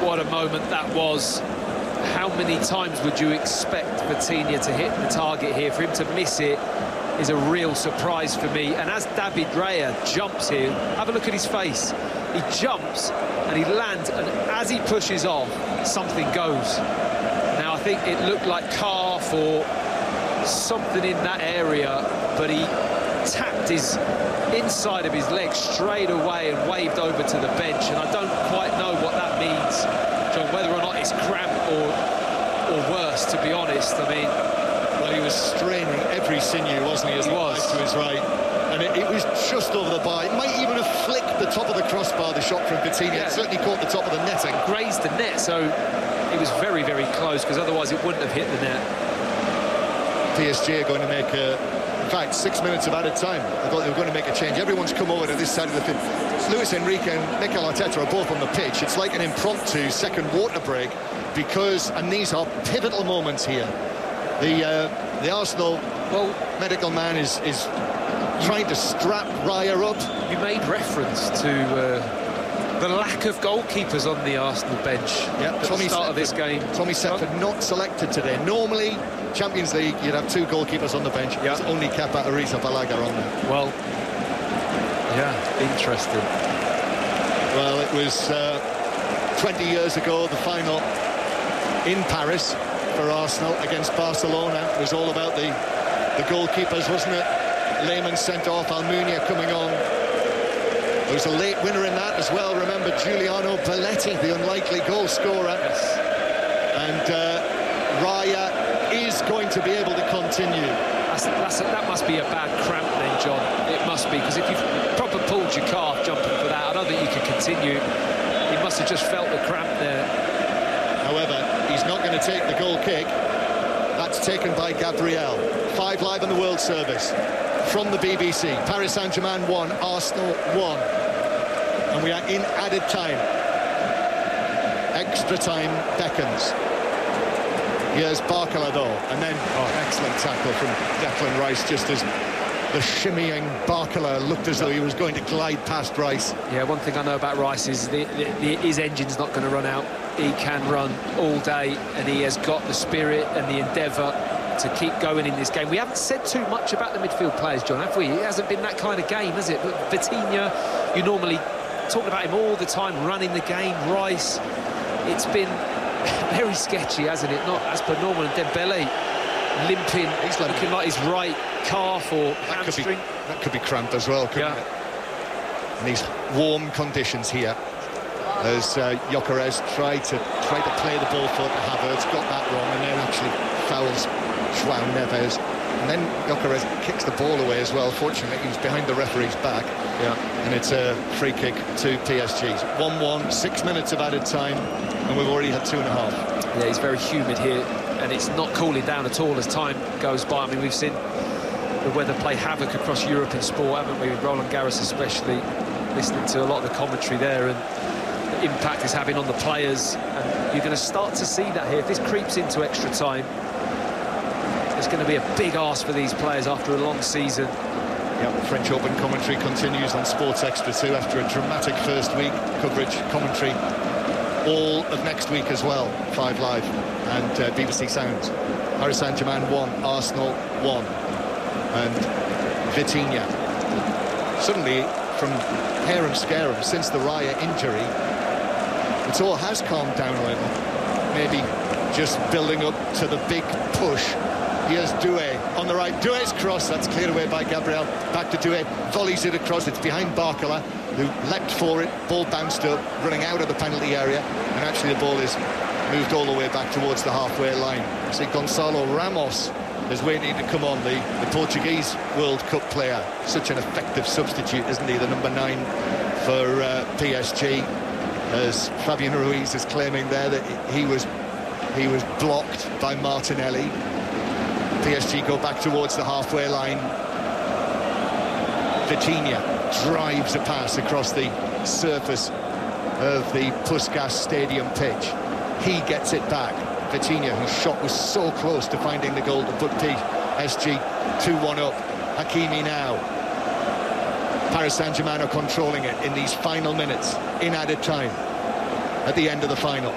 what a moment that was. How many times would you expect Vitinha to hit the target here? For him to miss it is a real surprise for me. And as David Raya jumps here, have a look at his face. He jumps and he lands, and as he pushes off, something goes. Now, I think it looked like calf or something in that area, but he tapped his inside of his leg straight away and waved over to the bench. And I don't quite know what that means, John, whether or not it's cramp or worse, to be honest. I mean, well, he was straining every sinew, wasn't he, as he was to his right. And it was just over the bar. It might even have flicked the top of the crossbar, the shot from Vitinha. Yeah. It certainly caught the top of the netting. Grazed the net, so it was very, very close, because otherwise it wouldn't have hit the net. PSG are going to make in fact, 6 minutes of added time. I thought they were going to make a change. Everyone's come over to this side of the pitch. Luis Enrique and Mikel Arteta are both on the pitch. It's like an impromptu second water break, because, and these are pivotal moments here. The Arsenal medical man is trying to strap Raya up. You made reference to the lack of goalkeepers on the Arsenal bench at the start of this game. Tommy Setford not selected today. Normally, Champions League, you'd have two goalkeepers on the bench. It's only Kepa Arrizabalaga on there. Well, yeah, interesting. Well, it was 20 years ago, the final in Paris for Arsenal against Barcelona. It was all about the goalkeepers, wasn't it? Lehmann sent off, Almunia coming on. There was a late winner in that as well. Remember Giuliano Belletti, the unlikely goal scorer. Yes. And Raya is going to be able to continue. That must be a bad cramp then, John. It must be, because if you've proper pulled your calf jumping for that, I don't think you can continue. He must have just felt the cramp there. However, he's not going to take the goal kick. That's taken by Gabriel. 5 Live on the World Service from the BBC. Paris Saint-Germain 1, Arsenal 1. And we are in added time. Extra time beckons. Here's Barcola, though, and then excellent tackle from Declan Rice, just as the shimmying Barcola looked as though he was going to glide past Rice. Yeah, one thing I know about Rice is his engine's not going to run out. He can run all day, and he has got the spirit and the endeavour to keep going in this game. We haven't said too much about the midfield players, John, have we? It hasn't been that kind of game, has it? But Vitinha, you normally talk about him all the time, running the game. Rice, it's been very sketchy, hasn't it? Not as per normal. And Dembele limping, he's looking like his right calf or hamstring. That could be cramped as well, couldn't it? In these warm conditions here, as Gyökeres tried to play the ball forward to Havertz, got that wrong, and then actually fouls João Neves. And then Gyökeres kicks the ball away as well. Fortunately, he's behind the referee's back. And it's a free kick to PSG. 1-1, 6 minutes of added time, and we've already had 2.5. Yeah, he's very humid here, and it's not cooling down at all as time goes by. I mean, we've seen the weather play havoc across Europe in sport, haven't we? With Roland Garros especially, listening to a lot of the commentary there, and the impact it's having on the players. And you're going to start to see that here. If this creeps into extra time, there's going to be a big ask for these players after a long season. French Open commentary continues on Sports Extra 2 after a dramatic first week. Coverage, commentary, all of next week as well. 5 Live and BBC Sounds. Paris Saint-Germain 1, Arsenal 1. And Vitinha. Suddenly, from harum scarum, since the Raya injury, it all has calmed down a little. Maybe just building up to the big push. Here's Doué on the right. Doué's cross, that's cleared away by Gabriel. Back to Doué, volleys it across. It's behind Barcola, who leapt for it. Ball bounced up, running out of the penalty area. And actually the ball is moved all the way back towards the halfway line. I see Gonçalo Ramos is waiting to come on, the Portuguese World Cup player. Such an effective substitute, isn't he? The number 9 for PSG. As Fabian Ruiz is claiming there that he was blocked by Martinelli. PSG go back towards the halfway line. Vitinha drives a pass across the surface of the Puskas Stadium pitch. He gets it back. Vitinha, whose shot was so close to finding the goal to put PSG 2-1 up. Hakimi now. Paris Saint-Germain are controlling it in these final minutes, in added time, at the end of the final.